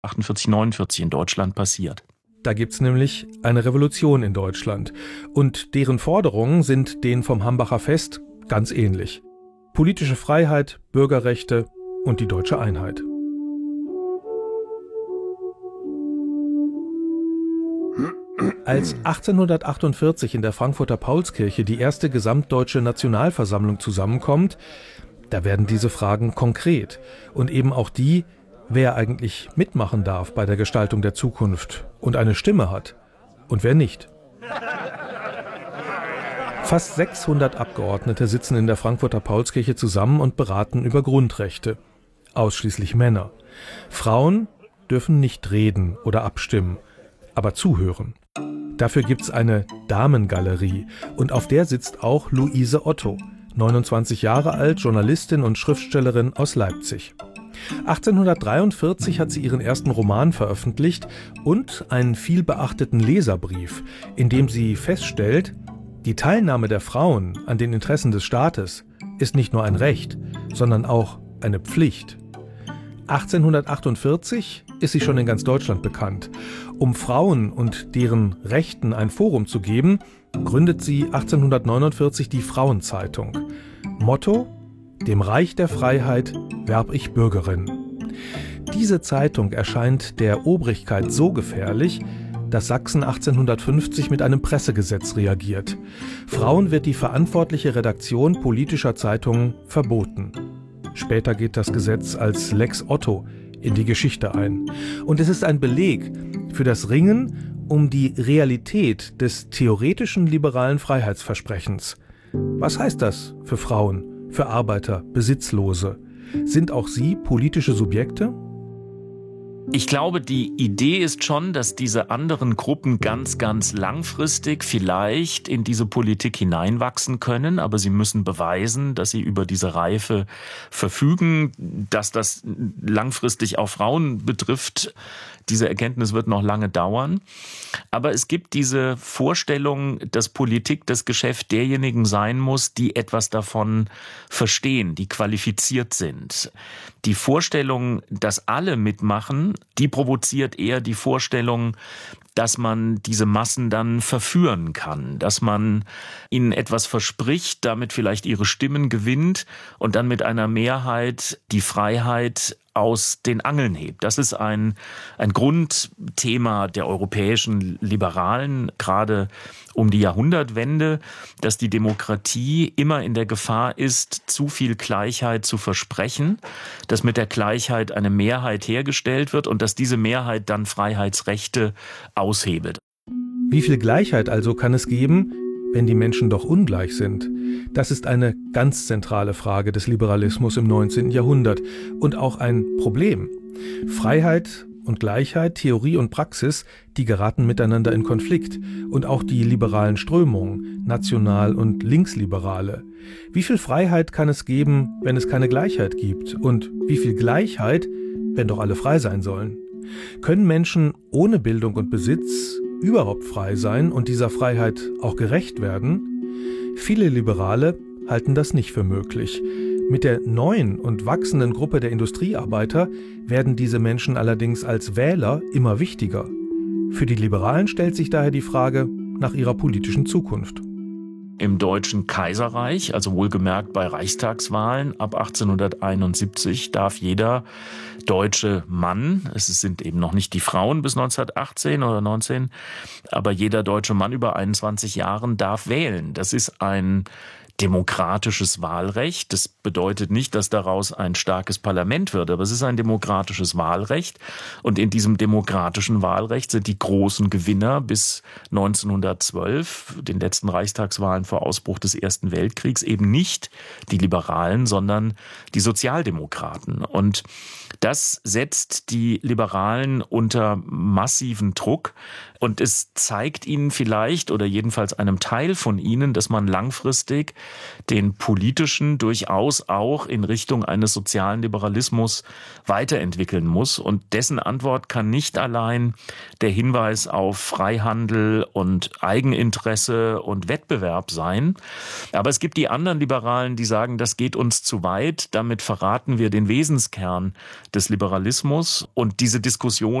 48, 49 in Deutschland passiert. Da gibt's nämlich eine Revolution in Deutschland. Und deren Forderungen sind denen vom Hambacher Fest ganz ähnlich. Politische Freiheit, Bürgerrechte und die deutsche Einheit. Als 1848 in der Frankfurter Paulskirche die erste gesamtdeutsche Nationalversammlung zusammenkommt, da werden diese Fragen konkret und eben auch die, wer eigentlich mitmachen darf bei der Gestaltung der Zukunft und eine Stimme hat und wer nicht. Fast 600 Abgeordnete sitzen in der Frankfurter Paulskirche zusammen und beraten über Grundrechte. Ausschließlich Männer. Frauen dürfen nicht reden oder abstimmen, aber zuhören. Dafür gibt's eine Damengalerie und auf der sitzt auch Luise Otto, 29 Jahre alt, Journalistin und Schriftstellerin aus Leipzig. 1843 hat sie ihren ersten Roman veröffentlicht und einen vielbeachteten Leserbrief, in dem sie feststellt, die Teilnahme der Frauen an den Interessen des Staates ist nicht nur ein Recht, sondern auch eine Pflicht. 1848 ist sie schon in ganz Deutschland bekannt. Um Frauen und deren Rechten ein Forum zu geben, gründet sie 1849 die Frauenzeitung. Motto: Dem Reich der Freiheit werb ich Bürgerin. Diese Zeitung erscheint der Obrigkeit so gefährlich, dass Sachsen 1850 mit einem Pressegesetz reagiert. Frauen wird die verantwortliche Redaktion politischer Zeitungen verboten. Später geht das Gesetz als Lex Otto in die Geschichte ein. Und es ist ein Beleg für das Ringen um die Realität des theoretischen liberalen Freiheitsversprechens. Was heißt das für Frauen, für Arbeiter, Besitzlose? Sind auch sie politische Subjekte? Ich glaube, die Idee ist schon, dass diese anderen Gruppen ganz, ganz langfristig vielleicht in diese Politik hineinwachsen können, aber sie müssen beweisen, dass sie über diese Reife verfügen, dass das langfristig auch Frauen betrifft. Diese Erkenntnis wird noch lange dauern. Aber es gibt diese Vorstellung, dass Politik das Geschäft derjenigen sein muss, die etwas davon verstehen, die qualifiziert sind. Die Vorstellung, dass alle mitmachen, die provoziert eher die Vorstellung, dass man diese Massen dann verführen kann, dass man ihnen etwas verspricht, damit vielleicht ihre Stimmen gewinnt und dann mit einer Mehrheit die Freiheit aus den Angeln hebt. Das ist ein Grundthema der europäischen Liberalen, gerade um die Jahrhundertwende, dass die Demokratie immer in der Gefahr ist, zu viel Gleichheit zu versprechen, dass mit der Gleichheit eine Mehrheit hergestellt wird und dass diese Mehrheit dann Freiheitsrechte aushebelt. Wie viel Gleichheit also kann es geben, wenn die Menschen doch ungleich sind? Das ist eine ganz zentrale Frage des Liberalismus im 19. Jahrhundert und auch ein Problem. Freiheit und Gleichheit, Theorie und Praxis, die geraten miteinander in Konflikt. Und auch die liberalen Strömungen, national- und linksliberale. Wie viel Freiheit kann es geben, wenn es keine Gleichheit gibt? Und wie viel Gleichheit, wenn doch alle frei sein sollen? Können Menschen ohne Bildung und Besitz überhaupt frei sein und dieser Freiheit auch gerecht werden? Viele Liberale halten das nicht für möglich. Mit der neuen und wachsenden Gruppe der Industriearbeiter werden diese Menschen allerdings als Wähler immer wichtiger. Für die Liberalen stellt sich daher die Frage nach ihrer politischen Zukunft. Im Deutschen Kaiserreich, also wohlgemerkt bei Reichstagswahlen ab 1871, darf jeder deutsche Mann, es sind eben noch nicht die Frauen bis 1918 oder 19, aber jeder deutsche Mann über 21 Jahren darf wählen. Das ist ein demokratisches Wahlrecht. Das bedeutet nicht, dass daraus ein starkes Parlament wird, aber es ist ein demokratisches Wahlrecht. Und in diesem demokratischen Wahlrecht sind die großen Gewinner bis 1912, den letzten Reichstagswahlen vor Ausbruch des Ersten Weltkriegs, eben nicht die Liberalen, sondern die Sozialdemokraten. Und das setzt die Liberalen unter massiven Druck. Und es zeigt ihnen vielleicht, oder jedenfalls einem Teil von ihnen, dass man langfristig den politischen durchaus auch in Richtung eines sozialen Liberalismus weiterentwickeln muss. Und dessen Antwort kann nicht allein der Hinweis auf Freihandel und Eigeninteresse und Wettbewerb sein. Aber es gibt die anderen Liberalen, die sagen, das geht uns zu weit. Damit verraten wir den Wesenskern des Liberalismus. Und diese Diskussion